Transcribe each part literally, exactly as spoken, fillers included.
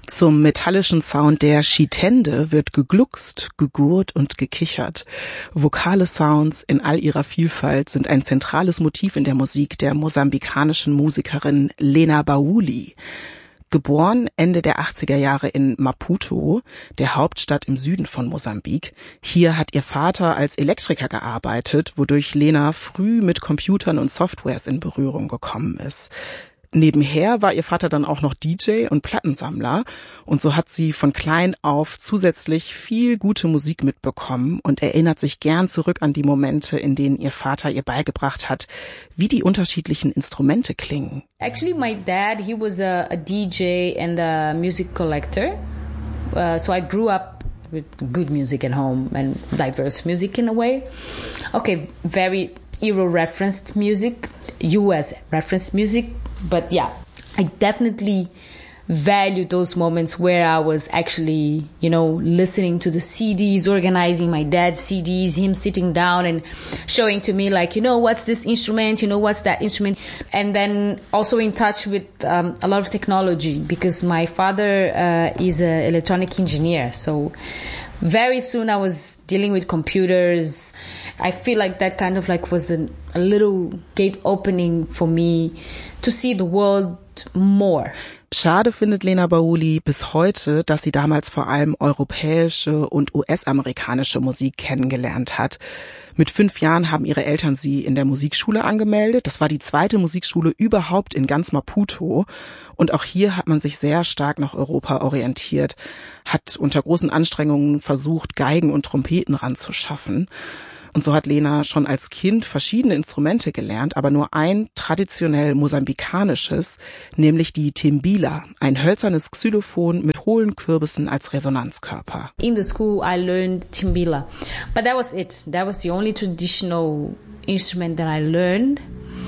Zum metallischen Sound der Chitende wird gegluckst, gegurrt und gekichert. Vokale Sounds in all ihrer Vielfalt sind ein zentrales Motiv in der Musik der mosambikanischen Musikerin Lena Bauli. Geboren Ende der achtziger Jahre in Maputo, der Hauptstadt im Süden von Mosambik. Hier hat ihr Vater als Elektriker gearbeitet, wodurch Lena früh mit Computern und Softwares in Berührung gekommen ist. Nebenher war ihr Vater dann auch noch D J und Plattensammler und so hat sie von klein auf zusätzlich viel gute Musik mitbekommen und erinnert sich gern zurück an die Momente, in denen ihr Vater ihr beigebracht hat, wie die unterschiedlichen Instrumente klingen. Actually, my dad, he was a, a D J and a music collector. Uh, so I grew up with good music at home and diverse music in a way. Okay, very Euro-referenced music, U S referenced music. But yeah, I definitely value those moments where I was actually, you know, listening to the C Ds, organizing my dad's C Ds, him sitting down and showing to me like, you know, what's this instrument, you know, what's that instrument. And then also in touch with um, a lot of technology because my father uh, is an electronic engineer. So very soon I was dealing with computers. I feel like that kind of like was an, a little gate opening for me to see the world more. Schade findet Lena Bauli bis heute, dass sie damals vor allem europäische und U S-amerikanische Musik kennengelernt hat. Mit fünf Jahren haben ihre Eltern sie in der Musikschule angemeldet. Das war die zweite Musikschule überhaupt in ganz Maputo. Und auch hier hat man sich sehr stark nach Europa orientiert, hat unter großen Anstrengungen versucht, Geigen und Trompeten ranzuschaffen. Und so hat Lena schon als Kind verschiedene Instrumente gelernt, aber nur ein traditionell mosambikanisches, nämlich die Timbila, ein hölzernes Xylophon mit hohlen Kürbissen als Resonanzkörper. In the school I learned Timbila, but that was it. That was the only traditional instrument that I learned.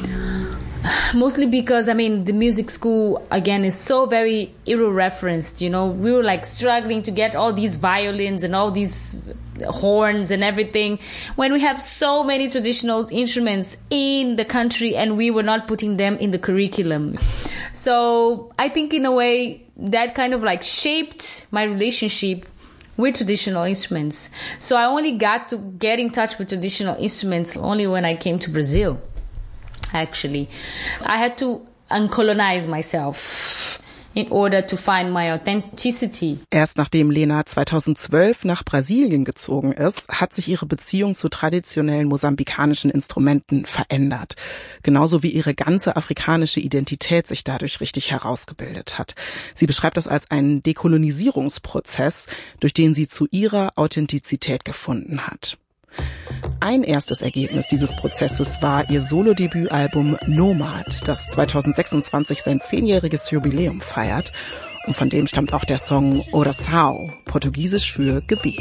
Mostly because, I mean, the music school, again, is so very Euro-referenced, you know. We were, like, struggling to get all these violins and all these horns and everything when we have so many traditional instruments in the country and we were not putting them in the curriculum. So I think, in a way, that kind of, like, shaped my relationship with traditional instruments. So I only got to get in touch with traditional instruments only when I came to Brazil. Actually, I had to uncolonize myself in order to find my authenticity. Erst nachdem Lena zweitausendzwölf nach Brasilien gezogen ist, hat sich ihre Beziehung zu traditionellen mosambikanischen Instrumenten verändert. Genauso wie ihre ganze afrikanische Identität sich dadurch richtig herausgebildet hat. Sie beschreibt das als einen Dekolonisierungsprozess, durch den sie zu ihrer Authentizität gefunden hat. Ein erstes Ergebnis dieses Prozesses war ihr Solo-Debütalbum Nomad, das zweitausendsechsundzwanzig sein zehnjähriges Jubiläum feiert. Und von dem stammt auch der Song Oração, portugiesisch für Gebet.